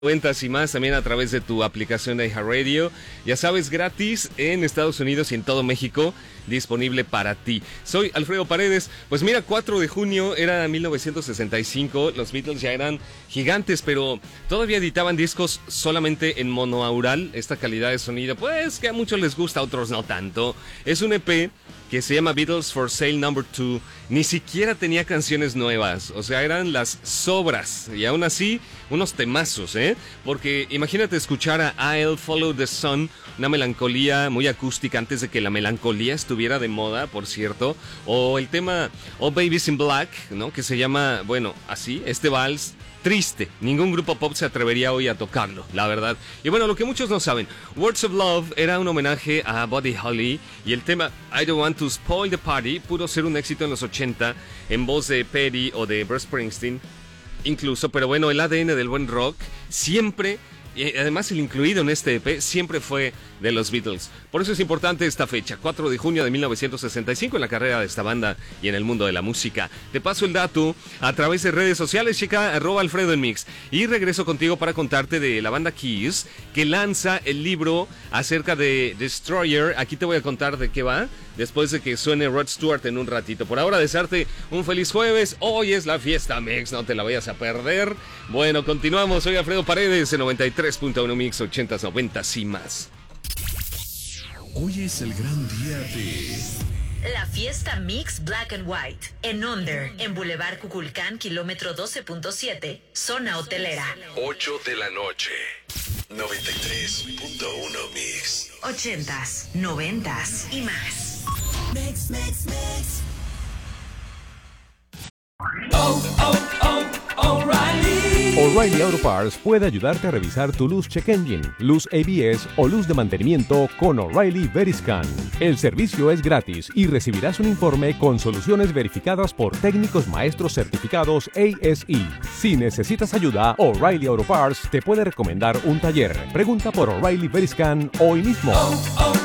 Cuentas y más también a través de tu aplicación de iHeartRadio. Ya sabes, gratis en Estados Unidos y en todo México, disponible para ti. Soy Alfredo Paredes. Pues mira, 4 de junio era 1965. Los Beatles ya eran gigantes, pero todavía editaban discos solamente en monoaural. Esta calidad de sonido, pues que a muchos les gusta, a otros no tanto. Es un EP que se llama Beatles for Sale No. 2. Ni siquiera tenía canciones nuevas, o sea, eran las sobras. Y aún así, unos temazos, Porque imagínate escuchar a I'll Follow the Sun, una melancolía muy acústica antes de que la melancolía estuviera de moda, por cierto. O el tema All Babies in Black, ¿no? Que se llama, bueno, así, este vals triste. Ningún grupo pop se atrevería hoy a tocarlo, la verdad. Y bueno, lo que muchos no saben, Words of Love era un homenaje a Buddy Holly y el tema I Don't Want to Spoil the Party pudo ser un éxito en los 80 en voz de Petty o de Bruce Springsteen incluso, pero bueno, el ADN del buen rock siempre, y además el incluido en este EP, siempre fue de los Beatles. Por eso es importante esta fecha, 4 de junio de 1965, en la carrera de esta banda y en el mundo de la música. Te paso el dato a través de redes sociales, checa @Alfredo en Mix. Y regreso contigo para contarte de la banda Kiss, que lanza el libro acerca de Destroyer. Aquí te voy a contar de qué va, después de que suene Rod Stewart en un ratito. Por ahora, desearte un feliz jueves. Hoy es la fiesta Mix, no te la vayas a perder. Bueno, continuamos. Soy Alfredo Paredes en 93.1 Mix, 80s, 90s y más. Hoy es el gran día de la fiesta Mix Black and White en Onder, en Boulevard Cuculcán, kilómetro 12.7, zona hotelera. 8 de la noche, 93.1 Mix. 80s, 90s y más. Mix, mix, mix. O'Reilly Auto Parts puede ayudarte a revisar tu luz check engine, luz ABS o luz de mantenimiento con O'Reilly Veriscan. El servicio es gratis y recibirás un informe con soluciones verificadas por técnicos maestros certificados ASE. Si necesitas ayuda, O'Reilly Auto Parts te puede recomendar un taller. Pregunta por O'Reilly Veriscan hoy mismo.